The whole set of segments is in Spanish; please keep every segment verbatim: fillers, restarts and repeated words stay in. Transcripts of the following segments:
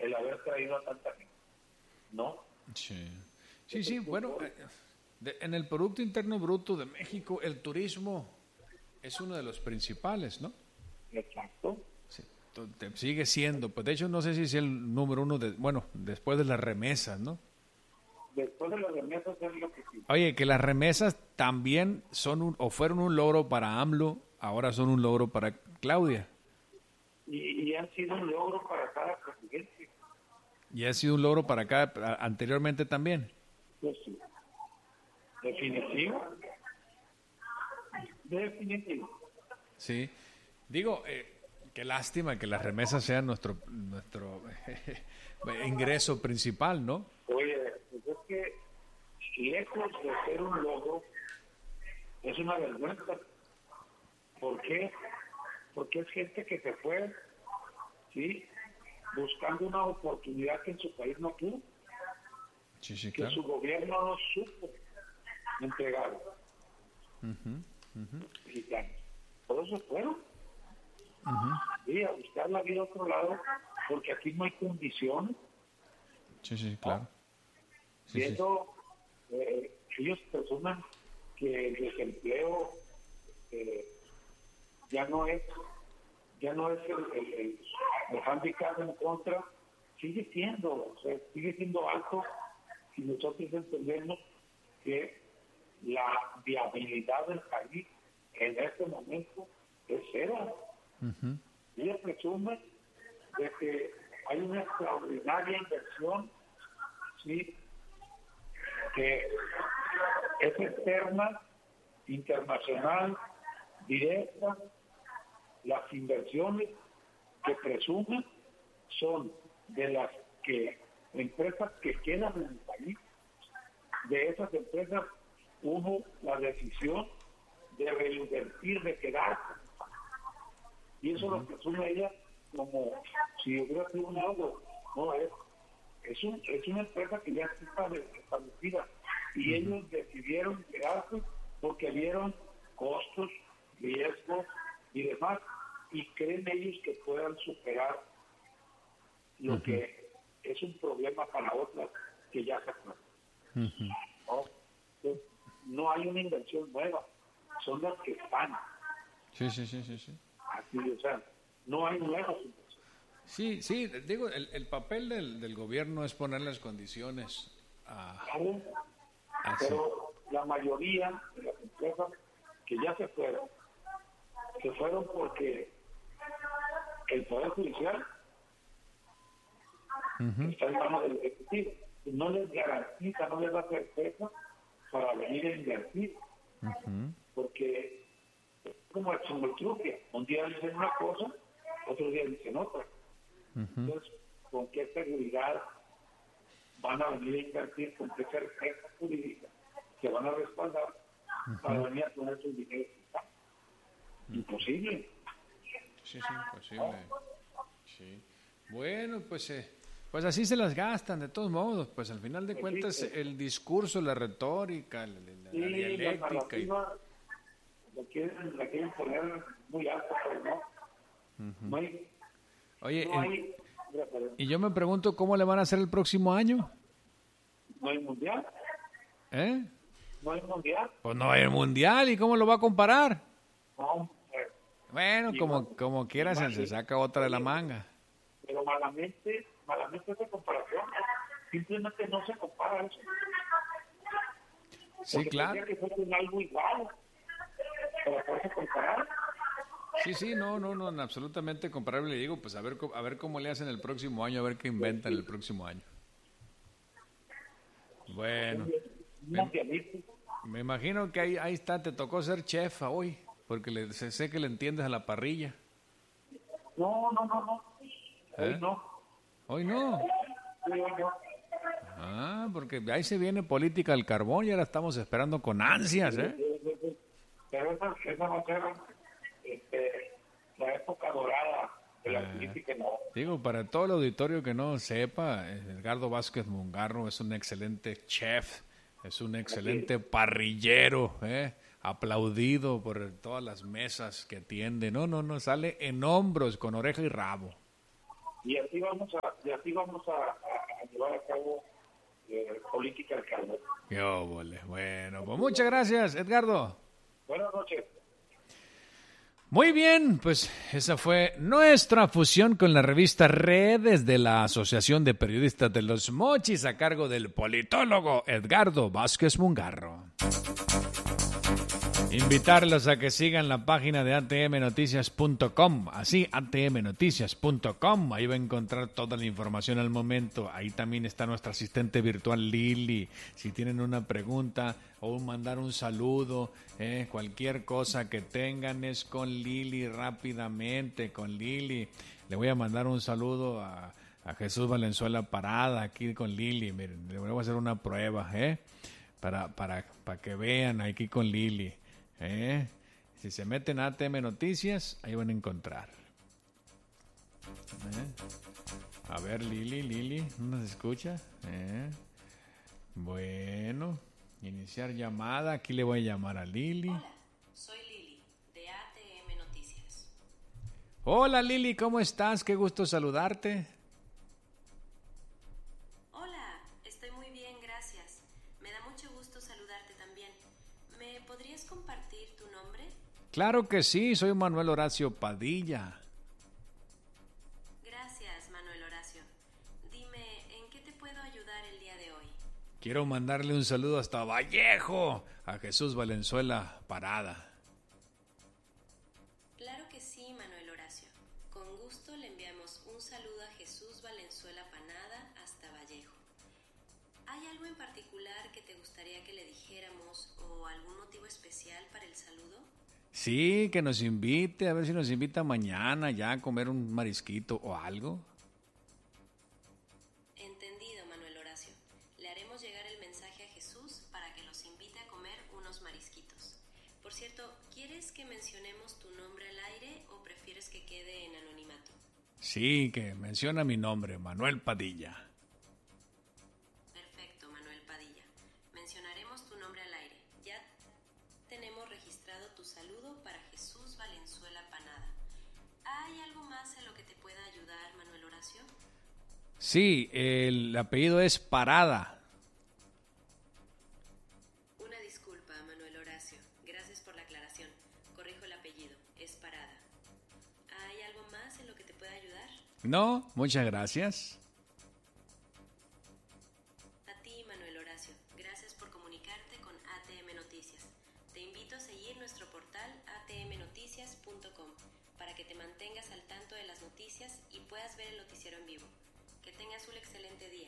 el haber traído a tanta gente, ¿no? Sí, sí, sí, bueno, eh, de, en el Producto Interno Bruto de México, el turismo es uno de los principales, ¿no? Exacto. Sí, sigue siendo, pues de hecho no sé si es el número uno, de, bueno, después de las remesas, ¿no? Después de las remesas es lo que sí. Oye, que las remesas también son un, o fueron un logro para AMLO, ahora son un logro para Claudia. Y, y han sido un logro para cada presidente. Y ha sido un logro para cada, anteriormente también. Pues sí. Definitivo. Definitivo. Sí. Digo, eh, qué lástima que las remesas sean nuestro nuestro ingreso principal, ¿no? Oye, pues es que lejos de ser un logro, es una vergüenza. ¿Por qué? Porque es gente que se fue, ¿sí?, buscando una oportunidad que en su país no tuvo, sí, sí, que claro. su gobierno no supo entregar. Uh-huh, uh-huh. Mexicanos. Por eso fueron. Uh-huh. Sí, a buscar la vida a otro lado, porque aquí no hay condiciones. Sí, sí, claro. Sí, y eso, sí. eh, ellos presuman que el desempleo eh, ya no es ya no es el, el, el, el handicap en contra, sigue siendo, o sea, sigue siendo alto, y nosotros entendemos que la viabilidad del país en este momento es cero. Uh-huh. Ellos presumen de que hay una extraordinaria inversión, ¿sí?, que es externa, internacional, directa. Las inversiones que presumen son de las que empresas que quedan en el país. De esas empresas hubo la decisión de reinvertir, de quedarse. Y eso uh-huh. lo presume ella como si hubiera sido un logro. No es. Es, un, es una empresa que ya está establecida. Y uh-huh. ellos decidieron quedarse porque vieron costos, riesgos y demás, y creen ellos que puedan superar lo uh-huh. que es un problema para otras que ya se fueron. Uh-huh. ¿No? Entonces, no hay una inversión nueva, son las que están. Sí, sí, sí, sí, sí. Así, o sea, no hay nuevas inversiones. Sí, sí, digo, el, el papel del, del gobierno es poner las condiciones a... Claro, pero la mayoría de las empresas que ya se fueron, se fueron porque el Poder Judicial uh-huh. está en manos del Ejecutivo. No les garantiza, no les da certeza para venir a invertir. Uh-huh. Porque es como el chumultruque. Un día dicen una cosa, otro día dicen otra. Uh-huh. Entonces, ¿con qué seguridad van a venir a invertir? ¿Con qué certeza jurídica que van a respaldar uh-huh. para venir a poner su dinero? Uh-huh. Imposible. Sí, sí, imposible. Sí. Bueno, pues eh, pues así se las gastan, de todos modos. Pues al final de pues cuentas, sí, sí. el discurso, la retórica, la, la, sí, la dialéctica. Y... la, quieren, la quieren poner muy alta, pero no. Uh-huh. No hay... Oye, no el, hay, y yo me pregunto, ¿cómo le van a hacer el próximo año? No hay mundial. ¿Eh? No hay mundial. Pues no hay mundial, ¿y cómo lo va a comparar? No. Bueno, como, como quieras, se saca otra de la manga. Pero malamente, malamente esa comparación, simplemente no se compara eso. Sí, claro. Que fue con algo igual, para poderse comparar. Sí, sí, no, no, no, absolutamente comparable. Le digo, pues a ver, a ver cómo le hacen el próximo año, a ver qué inventan el próximo año. Bueno, me, me imagino que ahí, ahí está, te tocó ser chef hoy. Porque le, sé que le entiendes a la parrilla. No, no, no, no. Hoy ¿Eh? no. ¿Hoy no? Sí, hoy no. Ah, porque ahí se viene política del carbón y ahora estamos esperando con ansias, ¿eh? Sí, sí, sí. Pero esa, esa va a ser este, la época dorada de la ah, política, ¿no? Digo, para todo el auditorio que no sepa, Edgardo Vázquez Mungarro es un excelente chef, es un excelente parrillero, ¿eh? Aplaudido por todas las mesas que atiende. No, no, no, sale en hombros, con oreja y rabo. y así vamos a, y así vamos a, a, a llevar a cabo eh, política del cambio. Qué óvole. Bueno, pues muchas gracias, Edgardo. Buenas noches. Muy bien, pues esa fue nuestra fusión con la revista Redes de la Asociación de Periodistas de Los Mochis a cargo del politólogo Edgardo Vázquez Mungarro. Invitarlos a que sigan la página de a t m noticias punto com, así a t m noticias punto com, ahí va a encontrar toda la información al momento. Ahí también está nuestra asistente virtual Lili, si tienen una pregunta o mandar un saludo, eh, cualquier cosa que tengan es con Lili rápidamente, con Lili. Le voy a mandar un saludo a, a Jesús Valenzuela Parada aquí con Lili, miren, le voy a hacer una prueba, eh, para, para, para que vean aquí con Lili. ¿Eh? Si se meten a A T M Noticias, ahí van a encontrar. ¿Eh? A ver, Lili, Lili, ¿no nos escucha? ¿Eh? Bueno, iniciar llamada. Aquí le voy a llamar a Lili. Hola, soy Lili, de A T M Noticias. Hola, Lili, ¿cómo estás? Qué gusto saludarte. Hola, estoy muy bien, gracias. Me da mucho gusto saludarte también. ¿Me podrías compartir tu nombre? Claro que sí, soy Manuel Horacio Padilla. Gracias, Manuel Horacio. Dime, ¿en qué te puedo ayudar el día de hoy? Quiero mandarle un saludo hasta Vallejo a Jesús Valenzuela Parada. Claro que sí, Manuel Horacio. Con gusto le enviamos un saludo a Jesús Valenzuela Panada hasta Vallejo. ¿Hay algo en particular que te gustaría que le dijéramos o algún motivo especial para el saludo? Sí, que nos invite, a ver si nos invita mañana ya a comer un marisquito o algo. Entendido, Manuel Horacio. Le haremos llegar el mensaje a Jesús para que los invite a comer unos marisquitos. Por cierto, ¿quieres que mencionemos tu nombre al aire o prefieres que quede en anonimato? Sí, que menciona mi nombre, Manuel Padilla. Perfecto, Manuel Padilla. Mencionaremos tu nombre al aire. Ya tenemos registrado tu saludo para Jesús Valenzuela Panada. ¿Hay algo más en lo que te pueda ayudar, Manuel Horacio? Sí, el apellido es Parada. Una disculpa, Manuel Horacio. Gracias por la aclaración. Corrijo el apellido. Es Parada. ¿Hay algo más en lo que te pueda ayudar? No, muchas gracias. A ti, Manuel Horacio. Gracias por comunicarte con A T M Noticias. Te invito a seguir nuestro portal a t m noticias punto com para que te mantengas al tanto de las noticias y puedas ver el noticiero en vivo. Que tengas un excelente día.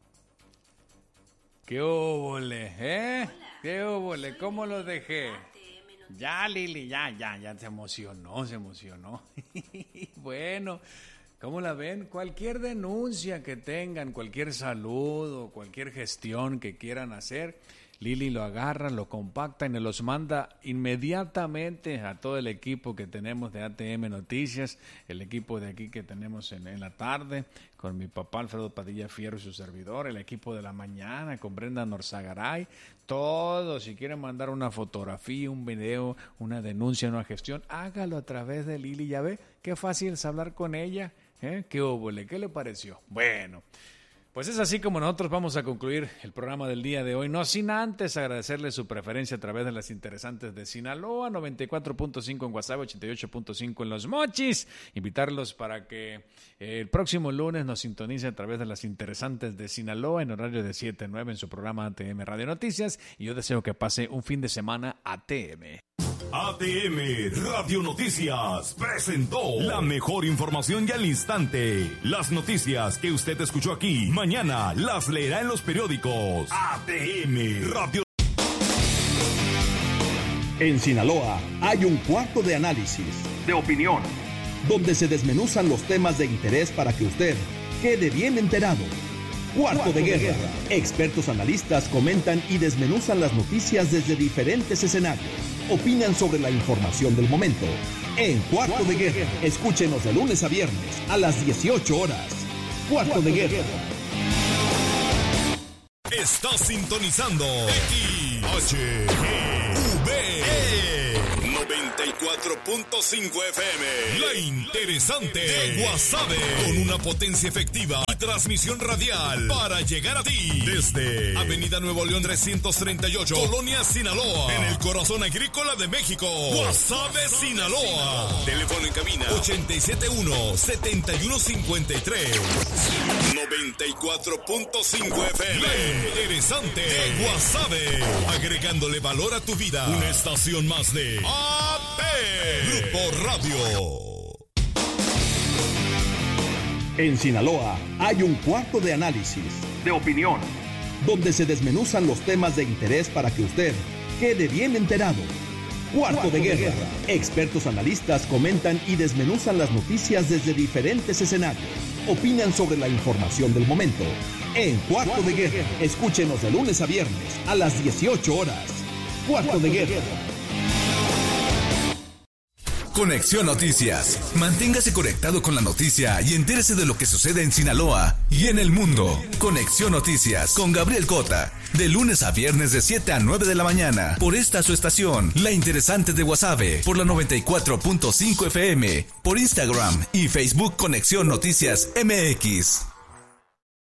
¿Qué óvole, eh? Hola, ¿Qué óvole? soy ¿Cómo Lili, lo dejé? A T M Noticias. Ya, Lili, ya, ya, ya se emocionó, se emocionó. Bueno, ¿cómo la ven? Cualquier denuncia que tengan, cualquier saludo, cualquier gestión que quieran hacer, Lili lo agarra, lo compacta y nos los manda inmediatamente a todo el equipo que tenemos de A T M Noticias, el equipo de aquí que tenemos en, en la tarde, con mi papá Alfredo Padilla Fierro y su servidor, el equipo de la mañana con Brenda Norzagaray, todos. Si quieren mandar una fotografía, un video, una denuncia, una gestión, hágalo a través de Lili. Ya ve, qué fácil es hablar con ella, ¿eh? ¿Qué óvole? ¿Qué le pareció? Bueno, pues es así como nosotros vamos a concluir el programa del día de hoy, no sin antes agradecerle su preferencia a través de las interesantes de Sinaloa, noventa y cuatro punto cinco en Guasave, ochenta y ocho punto cinco en Los Mochis, invitarlos para que el próximo lunes nos sintonice a través de las interesantes de Sinaloa en horario de siete a nueve en su programa A T M Radio Noticias, y yo deseo que pase un fin de semana A T M. A T M Radio Noticias presentó la mejor información y al instante. Las noticias que usted escuchó aquí, mañana las leerá en los periódicos. A T M Radio. En Sinaloa hay un cuarto de análisis, de opinión, donde se desmenuzan los temas de interés para que usted quede bien enterado. Cuarto, Cuarto de, guerra. de guerra. Expertos analistas comentan y desmenuzan las noticias desde diferentes escenarios. Opinan sobre la información del momento. En Cuarto, Cuarto de, de guerra. guerra. Escúchenos de lunes a viernes a las dieciocho horas. Cuarto, Cuarto de, de guerra. guerra. Estás sintonizando X H G V E noventa y cuatro punto cinco F M. La interesante de Guasave. Con una potencia efectiva y transmisión radial para llegar a ti. Desde Avenida Nuevo León trescientos treinta y ocho, Colonia Sinaloa. En el corazón agrícola de México. Guasave, Sinaloa. Teléfono en cabina ochenta y siete uno, setenta y uno cincuenta y tres. noventa y cuatro punto cinco F M. La interesante de Guasave. Agregándole valor a tu vida. Una estación más de A T Grupo Radio. En Sinaloa hay un cuarto de análisis, de opinión, donde se desmenuzan los temas de interés para que usted quede bien enterado. Cuarto, cuarto de, guerra. de guerra. Expertos analistas comentan y desmenuzan las noticias desde diferentes escenarios. Opinan sobre la información del momento. En Cuarto, cuarto de, guerra. de Guerra. Escúchenos de lunes a viernes a las dieciocho horas. Cuarto, cuarto de, guerra. de Guerra. Conexión Noticias. Manténgase conectado con la noticia y entérese de lo que sucede en Sinaloa y en el mundo. Conexión Noticias con Gabriel Cota. De lunes a viernes de siete a nueve de la mañana. Por esta su estación, La Interesante de Guasave. Por la noventa y cuatro punto cinco F M. Por Instagram y Facebook Conexión Noticias M X.